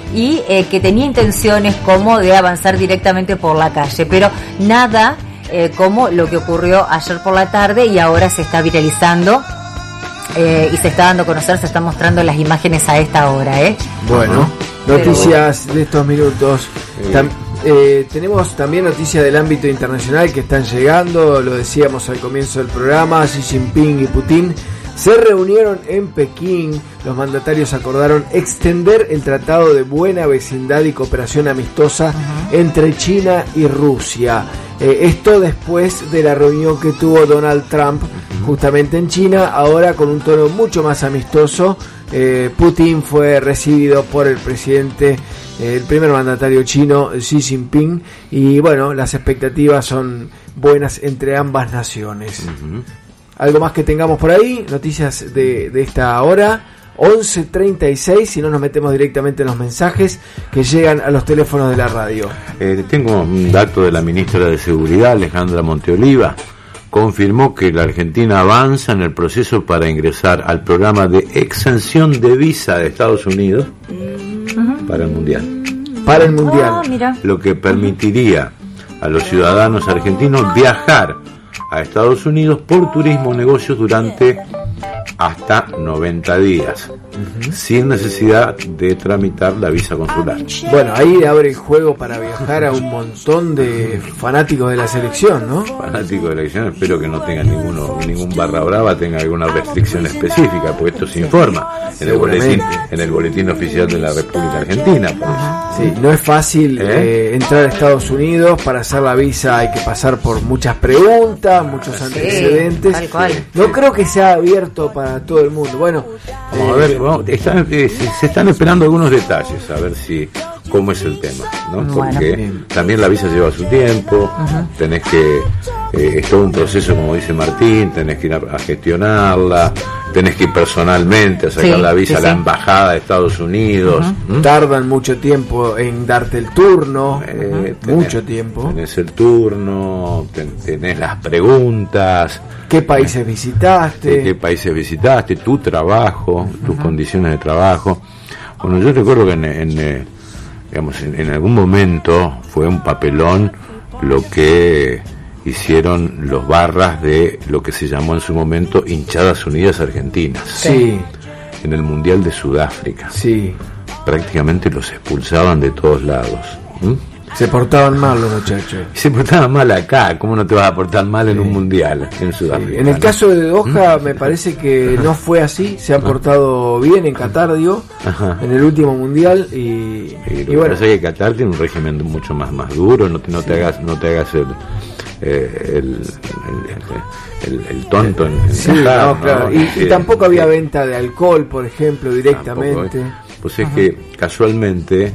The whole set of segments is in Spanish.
y que tenía intenciones como de avanzar directamente por la calle, pero nada como lo que ocurrió ayer por la tarde, y ahora se está viralizando y se está dando a conocer, se están mostrando las imágenes a esta hora. Bueno, noticias de estos minutos. Tenemos también noticias del ámbito internacional que están llegando, lo decíamos al comienzo del programa. Xi Jinping y Putin se reunieron en Pekín. Los mandatarios acordaron extender el Tratado de Buena Vecindad y Cooperación Amistosa entre China y Rusia. Esto después de la reunión que tuvo Donald Trump justamente en China, ahora con un tono mucho más amistoso. Putin fue recibido por el presidente, el primer mandatario chino, Xi Jinping, y bueno, las expectativas son buenas entre ambas naciones. Algo más que tengamos por ahí, noticias de esta hora. 11:36, si no nos metemos directamente en los mensajes que llegan a los teléfonos de la radio. Tengo un dato de la ministra de Seguridad, Alejandra Monteoliva. Confirmó que la Argentina avanza en el proceso para ingresar al programa de exención de visa de Estados Unidos para el Mundial. Para el Mundial. Lo que permitiría a los ciudadanos argentinos viajar a Estados Unidos por turismo o negocios durante hasta 90 días, sin necesidad de tramitar la visa consular. Bueno, ahí abre el juego para viajar a un montón de fanáticos de la selección, ¿no? Fanáticos de la selección, espero que no tengan ningún barra brava, tenga alguna restricción específica, porque esto se informa en el boletín oficial de la República Argentina. Sí, no es fácil entrar a Estados Unidos. Para hacer la visa hay que pasar por muchas preguntas, muchos antecedentes. Tal cual. No creo que sea abierto para todo el mundo. Bueno, vamos a ver, se están esperando algunos detalles, a ver cómo es el tema, ¿no? Porque también la visa lleva su tiempo, tenés que es todo un proceso, como dice Martín, tenés que ir a gestionarla, tenés que ir personalmente a sacar la visa a la embajada de Estados Unidos. Tardan mucho tiempo en darte el turno, mucho tiempo. Tenés el turno, tenés las preguntas. ¿Qué países visitaste? Tu trabajo, tus condiciones de trabajo. Bueno, yo recuerdo que en algún momento fue un papelón lo que hicieron los barras de lo que se llamó en su momento Hinchadas Unidas Argentinas. Sí. En el Mundial de Sudáfrica. Sí. Prácticamente los expulsaban de todos lados. Se portaban mal los muchachos. Se portaban mal acá, ¿cómo no te vas a portar mal en un mundial en Sudáfrica? Sí. En el caso de Doha me parece que no fue así, se han portado bien en Qatar, en el último mundial y bueno, parece que Qatar tiene un régimen mucho más duro, no te hagas el tonto en Qatar, claro. Y tampoco había venta de alcohol, por ejemplo, directamente. Pues es que casualmente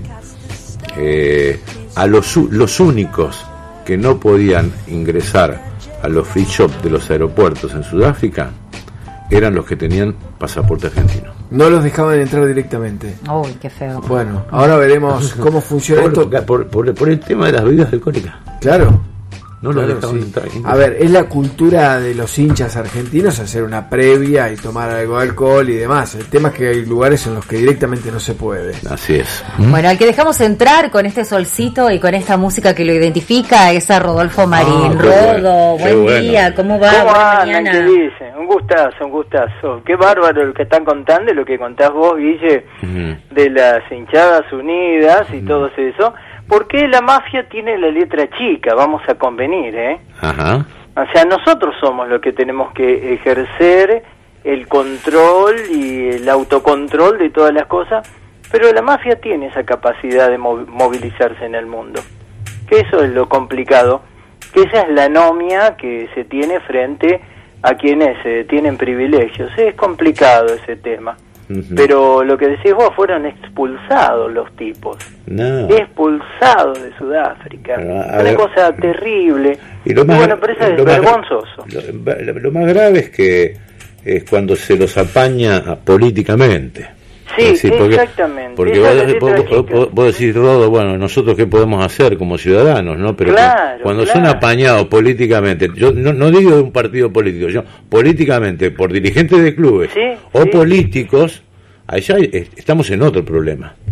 a los únicos que no podían ingresar a los free shop de los aeropuertos en Sudáfrica eran los que tenían pasaporte argentino. No los dejaban entrar directamente. Uy, qué feo. Bueno, ahora veremos cómo funciona esto. Por el tema de las bebidas alcohólicas. Claro. No lo dejaban entrar. A ver, es la cultura de los hinchas argentinos hacer una previa y tomar algo de alcohol y demás. El tema es que hay lugares en los que directamente no se puede. Así es. Bueno, al que dejamos entrar con este solcito y con esta música que lo identifica es a Rodolfo Marín. Rodo, buen día, ¿cómo va? ¿Cómo andan? ¿Qué dicen? Un gustazo. Qué bárbaro lo que están contando y lo que contás vos, Guille, de las hinchadas unidas y todo eso. Porque la mafia tiene la letra chica, vamos a convenir, Ajá. O sea, nosotros somos los que tenemos que ejercer el control y el autocontrol de todas las cosas, pero la mafia tiene esa capacidad de movilizarse en el mundo. Que eso es lo complicado, que esa es la anomia que se tiene frente a quienes tienen privilegios. Es complicado ese tema. Pero lo que decís vos, fueron expulsados los tipos. No. Expulsados de Sudáfrica. Una cosa terrible. Y lo más, bueno, pero eso es vergonzoso. Lo más grave es que es cuando se los apaña políticamente. Sí, exactamente. Porque vos decís, Rodo, bueno, nosotros qué podemos hacer como ciudadanos, ¿no? Pero cuando son apañados políticamente, yo no digo de un partido político, yo políticamente por dirigentes de clubes políticos, allá estamos en otro problema.